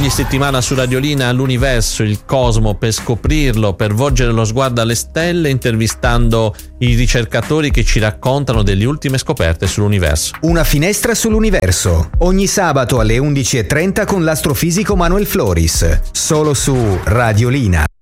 Ogni settimana su Radiolina l'universo, il cosmo, per scoprirlo, per volgere lo sguardo alle stelle, intervistando i ricercatori che ci raccontano delle ultime scoperte sull'universo. Una finestra sull'universo, ogni sabato alle 11:30 con l'astrofisico Manuel Floris, solo su Radiolina.